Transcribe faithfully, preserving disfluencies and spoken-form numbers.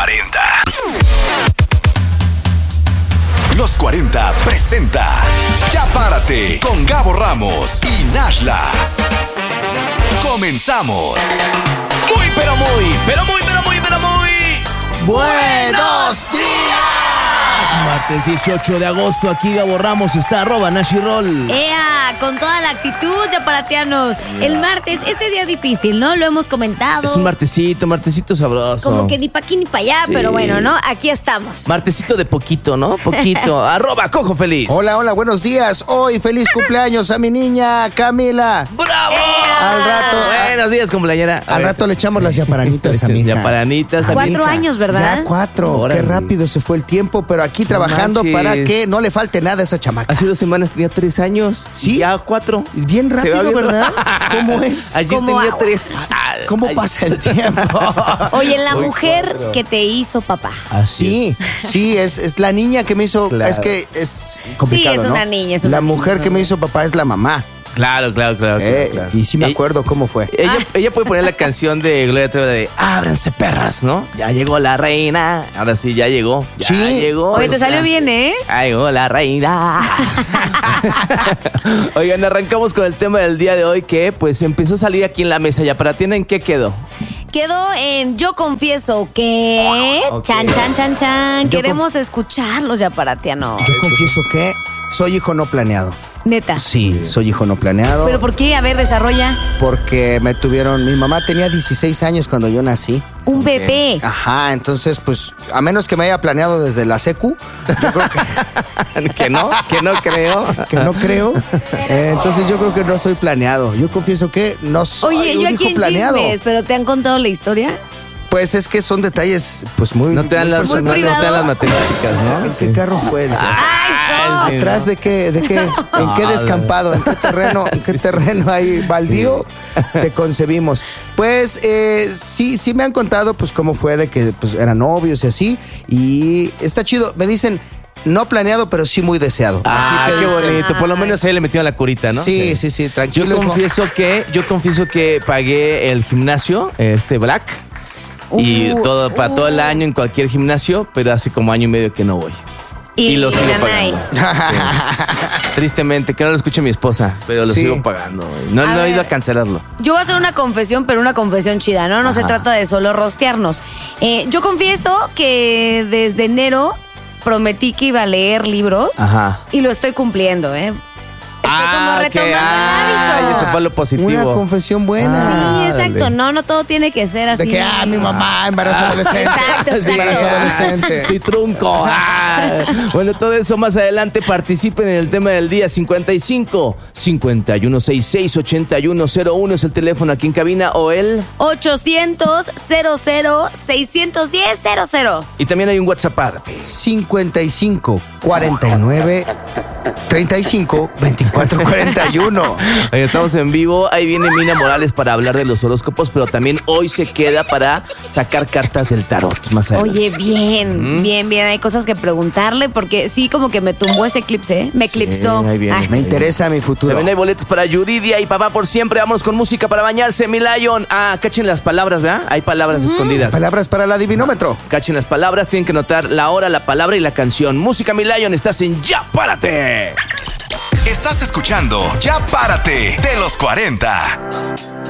cuarenta. Los cuarenta presenta Ya Párate con Gabo Ramos y Nashla. Comenzamos. Muy, pero muy, pero muy, pero muy, pero muy. ¡Buenos días! Martes dieciocho de agosto, aquí Gabo Ramos está, arroba Nashirol. ¡Ea! Con toda la actitud, yaparatianos. Yeah. El martes, ese día difícil, ¿no? Lo hemos comentado. Es un martesito, martesito sabroso. Como que ni pa' aquí ni pa' allá, sí. Pero bueno, ¿no? Aquí estamos. Martesito de poquito, ¿no? Poquito. Arroba Cojo Feliz. Hola, hola, buenos días. Hoy feliz cumpleaños a mi niña Camila. ¡Bravo! ¡Ea! Al rato. Buenos días, cumpleañera. Al rato le echamos sí. las yaparanitas a mi hija. Yaparanitas a Cuatro años, ¿verdad? Ya cuatro. Órale. Qué rápido se fue el tiempo, pero aquí trabajando no para que no le falte nada a esa chamaca. Hace dos semanas tenía tres años. ¿Sí? Ya cuatro. Bien rápido, bien ¿verdad? ¿Cómo es? Ayer ¿Cómo tenía agua? tres. ¿Cómo Ay. pasa el tiempo? Oye, la Uy, mujer cuatro. que te hizo papá. Sí, sí, es, es la niña que me hizo. Claro. Es que es complicado, Sí, es ¿no? una niña, es una La niña. mujer que me hizo papá es la mamá. Claro, claro, claro. Eh, claro, claro. Y sí me Ella- acuerdo cómo fue. Ella, ella puede poner la canción de Gloria Trevi de Ábranse perras, ¿no? Ya llegó la reina. Ahora sí, ya llegó. Ya Sí. llegó. Oye, te salió bien, ¿eh? Ya llegó la reina. Oigan, arrancamos con el tema del día de hoy que pues empezó a salir aquí en la mesa. Ya para ti, ¿en qué quedó? Quedó en Yo confieso que... Ok. Chan, chan, chan, chan. Yo Queremos escucharlos, yaparatianos. Yo confieso que soy hijo no planeado. Neta. Sí, soy hijo no planeado. ¿Pero por qué? A ver, desarrolla. Porque me tuvieron, mi mamá tenía dieciséis años cuando yo nací. Un bebé. Ajá, entonces pues a menos que me haya planeado desde la secu, yo creo que, Que no, que no creo. que no creo. Eh, entonces yo creo que no soy planeado. Yo confieso que no soy Oye, un yo hijo aquí en planeado. chismes, ¿pero te han contado la historia? Pues es que son detalles pues muy No te dan muy las, no, personales. no te dan las matemáticas, ¿no? ¿En qué carro fue? Decías. ¡Ay, sí, ¿Atrás no. de qué? ¿De qué? ¿En qué No, descampado? ¿En qué terreno? ¿En qué terreno hay baldío? Te concebimos. Pues eh, sí, sí me han contado pues cómo fue de que pues eran novios y así. Y está chido. Me dicen, no planeado, pero sí muy deseado. Ah, Así te qué dicen. bonito. Por lo menos ahí le metieron la curita, ¿no? Sí, sí, sí, Yo tranquilo. hijo. confieso que, yo confieso que pagué el gimnasio, este Black, y Uh, todo para uh. todo el año en cualquier gimnasio, pero hace como año y medio que no voy. Y, Y lo y sigo Nanay. pagando. Sí. Tristemente, que no lo escuche mi esposa, pero lo Sí. sigo pagando. güey. No, A no he ver. ido a cancelarlo. Yo voy a hacer una confesión, pero una confesión chida, ¿no? No se Ajá. trata de solo rostearnos. Eh, yo confieso que desde enero prometí que iba a leer libros Ajá. y lo estoy cumpliendo, ¿eh? Estoy como retomando que- ah, el hábito. ese fue lo positivo. Una confesión buena. Sí, Ah, exacto. dale. No, no todo tiene que ser así. De que, ah, mi mamá, embarazo adolescente. Exacto, exacto. Embarazo adolescente. Soy trunco. Ah. Bueno, todo eso más adelante. Participen en el tema del día. cincuenta y cinco, cincuenta y uno sesenta y seis, ochenta y uno cero uno es el teléfono aquí en cabina o el... ochocientos, cero cero, seiscientos diez, cero cero. Y también hay un WhatsApp. cincuenta y cinco, cuarenta y nueve, treinta y cinco, veinticuatro, cuarenta y uno. Oye, estamos en vivo. Ahí viene Mina Morales para hablar de los horóscopos, pero también hoy se queda para sacar cartas del tarot. Más adelante. Oye, bien, bien, bien. Hay cosas que preguntarle porque sí, como que me tumbó ese eclipse, ¿eh? Me eclipsó. ahí viene. Ay. Me interesa mi futuro. También hay boletos para Yuridia y Papá por Siempre. Vamos con música para bañarse, mi Lion. Ah, cachen las palabras, ¿verdad? Hay palabras escondidas. Palabras para el adivinómetro. Cachen las palabras, tienen que notar la hora, la palabra y la canción. Música, mi Lion, estás en Ya Párate. Estás escuchando Ya Párate de los cuarenta.